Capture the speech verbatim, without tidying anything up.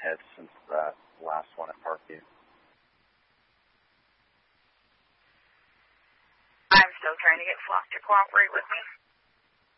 hit since that last one at Parkview. I'm still trying to get Flock to cooperate with me.